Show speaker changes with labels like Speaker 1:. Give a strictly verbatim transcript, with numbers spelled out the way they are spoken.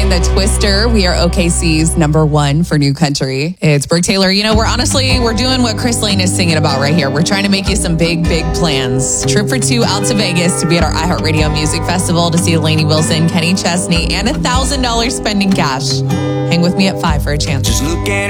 Speaker 1: and the Twister. We are O K C's number one for new country. It's Brooke Taylor. You know, we're honestly, we're doing what Chris Lane is singing about right here. We're trying to make you some big, big plans. Trip for two out to Vegas to be at our iHeartRadio Music Festival to see Lainey Wilson, Kenny Chesney, and one thousand dollars spending cash. Hang with me at five for a chance.
Speaker 2: Just look at